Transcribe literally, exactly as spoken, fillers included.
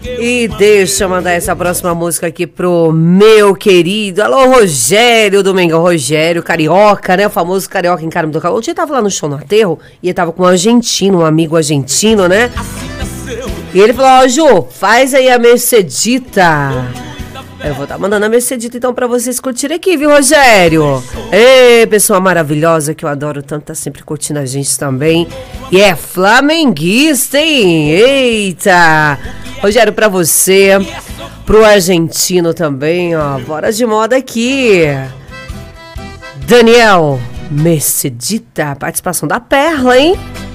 E deixa eu mandar essa próxima música aqui pro meu querido, alô Rogério Domingão, Rogério Carioca, né, o famoso Carioca em Carmo do Cabo. Ontem ele tava lá no show no aterro e ele tava com um argentino, um amigo argentino, né? E ele falou, ó, oh, Ju, faz aí a Mercedita. Eu vou estar tá mandando a Mercedita então pra vocês curtirem aqui, viu, Rogério? Ei, pessoa maravilhosa que eu adoro tanto, tá sempre curtindo a gente também. E é flamenguista, hein? Eita! Rogério, pra você, pro argentino também, ó, bora de moda aqui. Daniel, Mercedita, participação da Perla, hein?